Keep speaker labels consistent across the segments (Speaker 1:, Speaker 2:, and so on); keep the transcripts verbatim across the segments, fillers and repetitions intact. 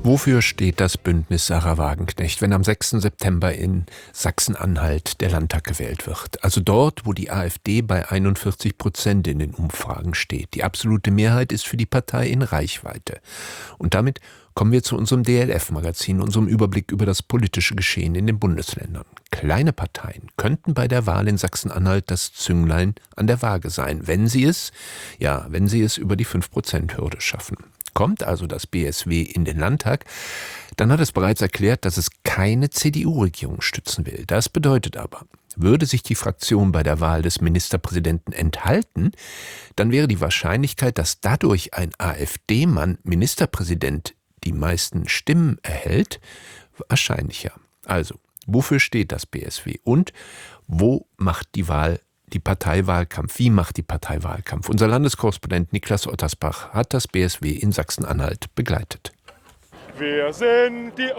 Speaker 1: Wofür steht das Bündnis Sahra Wagenknecht, wenn am sechsten September in Sachsen-Anhalt der Landtag gewählt wird? Also dort, wo die AfD bei einundvierzig Prozent in den Umfragen steht. Die absolute Mehrheit ist für die Partei in Reichweite. Und damit kommen wir zu unserem D L F-Magazin, unserem Überblick über das politische Geschehen in den Bundesländern. Kleine Parteien könnten bei der Wahl in Sachsen-Anhalt das Zünglein an der Waage sein, wenn sie es, ja, wenn sie es über die fünf Prozent Hürde schaffen. Kommt also das B S W in den Landtag, dann hat es bereits erklärt, dass es keine C D U-Regierung stützen will. Das bedeutet aber, würde sich die Fraktion bei der Wahl des Ministerpräsidenten enthalten, dann wäre die Wahrscheinlichkeit, dass dadurch ein AfD-Mann Ministerpräsident die meisten Stimmen erhält, wahrscheinlicher. Also, wofür steht das B S W und wo macht die Wahl die Partei Wahlkampf? Wie macht die Partei Wahlkampf? Unser Landeskorrespondent Niklas Ottersbach hat das B S W in Sachsen-Anhalt begleitet.
Speaker 2: Wir sind die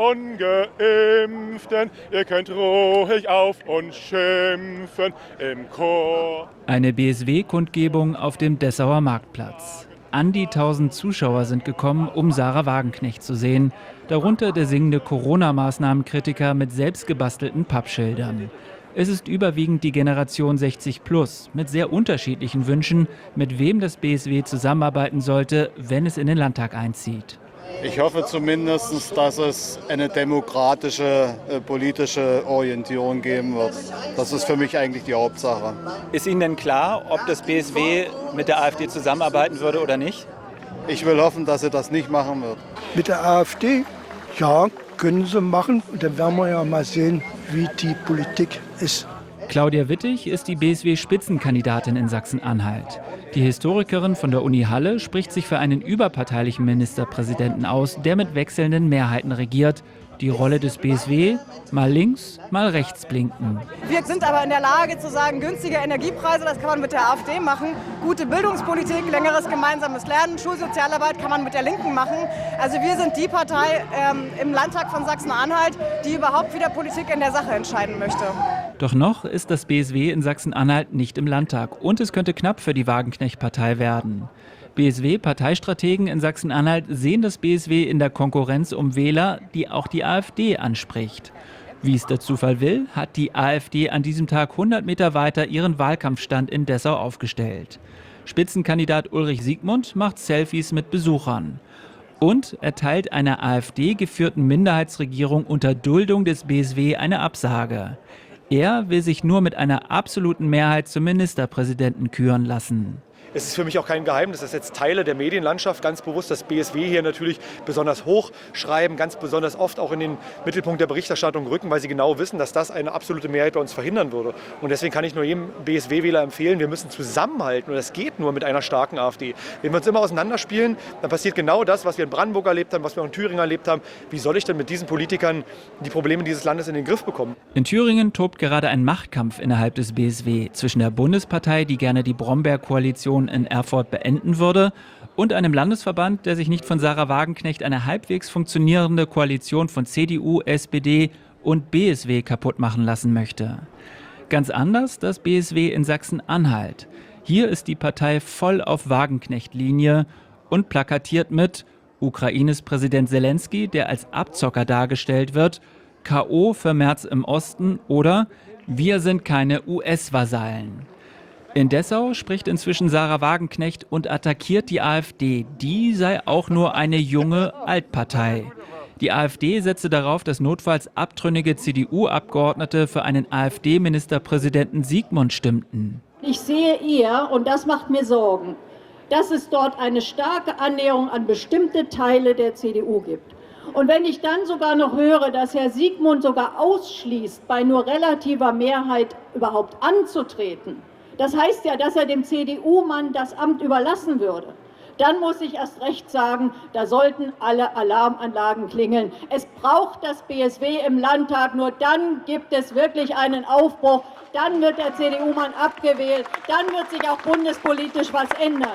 Speaker 2: Ungeimpften, ihr könnt ruhig auf uns schimpfen im Chor.
Speaker 3: Eine B S W-Kundgebung auf dem Dessauer Marktplatz. An die tausend Zuschauer sind gekommen, um Sahra Wagenknecht zu sehen. Darunter der singende Corona-Maßnahmenkritiker mit selbstgebastelten Pappschildern. Es ist überwiegend die Generation sechzig plus, mit sehr unterschiedlichen Wünschen, mit wem das B S W zusammenarbeiten sollte, wenn es in den Landtag einzieht.
Speaker 4: Ich hoffe zumindest, dass es eine demokratische äh, politische Orientierung geben wird. Das ist für mich eigentlich die Hauptsache.
Speaker 5: Ist Ihnen denn klar, ob das B S W mit der AfD zusammenarbeiten würde oder nicht?
Speaker 4: Ich will hoffen, dass sie das nicht machen wird.
Speaker 6: Mit der AfD? Ja, können sie machen. Und dann werden wir ja mal sehen, wie die Politik ist.
Speaker 3: Claudia Wittig ist die B S W-Spitzenkandidatin in Sachsen-Anhalt. Die Historikerin von der Uni Halle spricht sich für einen überparteilichen Ministerpräsidenten aus, der mit wechselnden Mehrheiten regiert. Die Rolle des B S W, mal links, mal rechts blinken.
Speaker 7: Wir sind aber in der Lage zu sagen, günstige Energiepreise, das kann man mit der AfD machen. Gute Bildungspolitik, längeres gemeinsames Lernen, Schulsozialarbeit kann man mit der Linken machen. Also wir sind die Partei ähm, im Landtag von Sachsen-Anhalt, die überhaupt wieder Politik in der Sache entscheiden möchte.
Speaker 3: Doch noch ist das B S W in Sachsen-Anhalt nicht im Landtag und es könnte knapp für die Wagenknecht-Partei werden. B S W-Parteistrategen in Sachsen-Anhalt sehen das B S W in der Konkurrenz um Wähler, die auch die AfD anspricht. Wie es der Zufall will, hat die AfD an diesem Tag hundert Meter weiter ihren Wahlkampfstand in Dessau aufgestellt. Spitzenkandidat Ulrich Siegmund macht Selfies mit Besuchern. Und erteilt einer AfD-geführten Minderheitsregierung unter Duldung des B S W eine Absage. Er will sich nur mit einer absoluten Mehrheit zum Ministerpräsidenten küren lassen.
Speaker 8: Es ist für mich auch kein Geheimnis, dass jetzt Teile der Medienlandschaft ganz bewusst das B S W hier natürlich besonders hoch schreiben, ganz besonders oft auch in den Mittelpunkt der Berichterstattung rücken, weil sie genau wissen, dass das eine absolute Mehrheit bei uns verhindern würde. Und deswegen kann ich nur jedem B S W-Wähler empfehlen, wir müssen zusammenhalten und das geht nur mit einer starken AfD. Wenn wir uns immer auseinanderspielen, dann passiert genau das, was wir in Brandenburg erlebt haben, was wir auch in Thüringen erlebt haben. Wie soll ich denn mit diesen Politikern die Probleme dieses Landes in den Griff bekommen?
Speaker 3: In Thüringen tobt gerade ein Machtkampf innerhalb des B S W zwischen der Bundespartei, die gerne die Bromberg-Koalition in Erfurt beenden würde, und einem Landesverband, der sich nicht von Sahra Wagenknecht eine halbwegs funktionierende Koalition von C D U, S P D und B S W kaputt machen lassen möchte. Ganz anders das B S W in Sachsen-Anhalt. Hier ist die Partei voll auf Wagenknecht-Linie und plakatiert mit Ukraines Präsident Zelensky, der als Abzocker dargestellt wird, K O für Merz im Osten oder wir sind keine U S-Vasallen. In Dessau spricht inzwischen Sahra Wagenknecht und attackiert die AfD. Die sei auch nur eine junge Altpartei. Die AfD setze darauf, dass notfalls abtrünnige C D U-Abgeordnete für einen AfD-Ministerpräsidenten Siegmund stimmten.
Speaker 9: Ich sehe eher, und das macht mir Sorgen, dass es dort eine starke Annäherung an bestimmte Teile der C D U gibt. Und wenn ich dann sogar noch höre, dass Herr Siegmund sogar ausschließt, bei nur relativer Mehrheit überhaupt anzutreten, das heißt ja, dass er dem C D U-Mann das Amt überlassen würde. Dann muss ich erst recht sagen, da sollten alle Alarmanlagen klingeln. Es braucht das B S W im Landtag, nur dann gibt es wirklich einen Aufbruch. Dann wird der C D U-Mann abgewählt, dann wird sich auch bundespolitisch was ändern.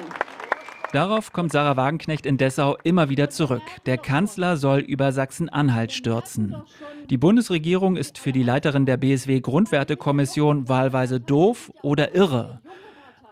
Speaker 3: Darauf kommt Sahra Wagenknecht in Dessau immer wieder zurück. Der Kanzler soll über Sachsen-Anhalt stürzen. Die Bundesregierung ist für die Leiterin der B S W-Grundwertekommission wahlweise doof oder irre.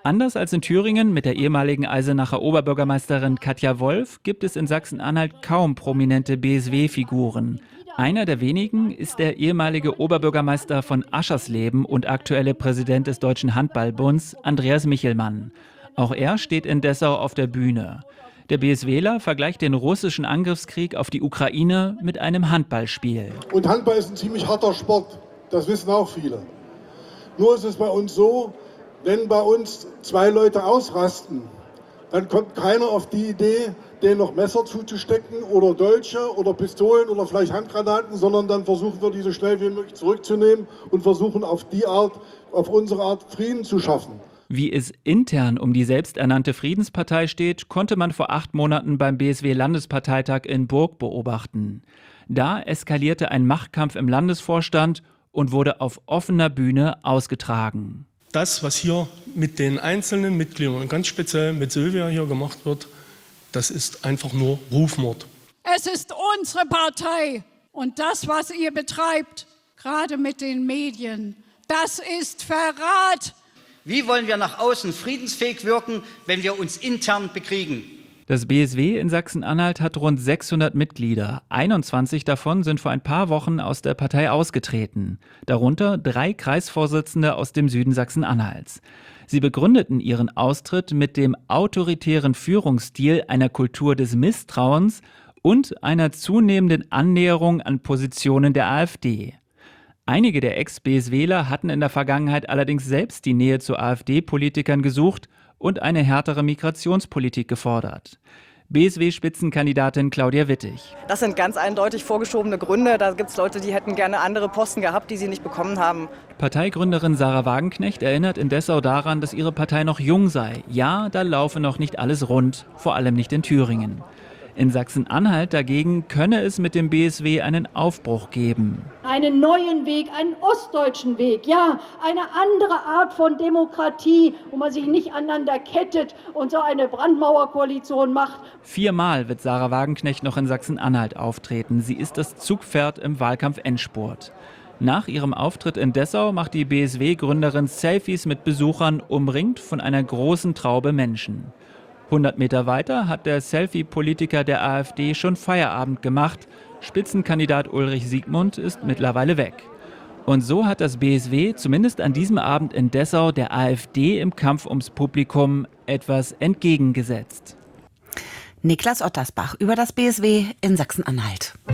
Speaker 3: Anders als in Thüringen mit der ehemaligen Eisenacher Oberbürgermeisterin Katja Wolf gibt es in Sachsen-Anhalt kaum prominente B S W-Figuren. Einer der wenigen ist der ehemalige Oberbürgermeister von Aschersleben und aktuelle Präsident des Deutschen Handballbunds, Andreas Michelmann. Auch er steht in Dessau auf der Bühne. Der BSWler vergleicht den russischen Angriffskrieg auf die Ukraine mit einem Handballspiel.
Speaker 10: Und Handball ist ein ziemlich harter Sport, das wissen auch viele. Nur ist es bei uns so, wenn bei uns zwei Leute ausrasten, dann kommt keiner auf die Idee, denen noch Messer zuzustecken oder Dolche oder Pistolen oder vielleicht Handgranaten, sondern dann versuchen wir, diese schnell wie möglich zurückzunehmen und versuchen auf die Art, auf unsere Art Frieden zu schaffen.
Speaker 3: Wie es intern um die selbsternannte Friedenspartei steht, konnte man vor acht Monaten beim B S W-Landesparteitag in Burg beobachten. Da eskalierte ein Machtkampf im Landesvorstand und wurde auf offener Bühne ausgetragen.
Speaker 11: Das, was hier mit den einzelnen Mitgliedern und ganz speziell mit Sylvia hier gemacht wird, das ist einfach nur Rufmord.
Speaker 9: Es ist unsere Partei und das, was ihr betreibt, gerade mit den Medien, das ist Verrat.
Speaker 12: Wie wollen wir nach außen friedensfähig wirken, wenn wir uns intern bekriegen?
Speaker 3: Das B S W in Sachsen-Anhalt hat rund sechshundert Mitglieder. einundzwanzig davon sind vor ein paar Wochen aus der Partei ausgetreten. Darunter drei Kreisvorsitzende aus dem Süden Sachsen-Anhalts. Sie begründeten ihren Austritt mit dem autoritären Führungsstil einer Kultur des Misstrauens und einer zunehmenden Annäherung an Positionen der AfD. Einige der Ex-BSWler hatten in der Vergangenheit allerdings selbst die Nähe zu AfD-Politikern gesucht und eine härtere Migrationspolitik gefordert. B S W-Spitzenkandidatin Claudia Wittig.
Speaker 7: Das sind ganz eindeutig vorgeschobene Gründe. Da gibt es Leute, die hätten gerne andere Posten gehabt, die sie nicht bekommen haben.
Speaker 3: Parteigründerin Sarah Wagenknecht erinnert in Dessau daran, dass ihre Partei noch jung sei. Ja, da laufe noch nicht alles rund, vor allem nicht in Thüringen. In Sachsen-Anhalt dagegen könne es mit dem B S W einen Aufbruch geben.
Speaker 9: Einen neuen Weg, einen ostdeutschen Weg, ja, eine andere Art von Demokratie, wo man sich nicht aneinander kettet und so eine Brandmauerkoalition macht.
Speaker 3: Viermal wird Sarah Wagenknecht noch in Sachsen-Anhalt auftreten. Sie ist das Zugpferd im Wahlkampf-Endspurt. Nach ihrem Auftritt in Dessau macht die B S W-Gründerin Selfies mit Besuchern, umringt von einer großen Traube Menschen. hundert Meter weiter hat der Selfie-Politiker der AfD schon Feierabend gemacht. Spitzenkandidat Ulrich Siegmund ist mittlerweile weg. Und so hat das B S W zumindest an diesem Abend in Dessau der AfD im Kampf ums Publikum etwas entgegengesetzt.
Speaker 13: Niklas Ottersbach über das B S W in Sachsen-Anhalt.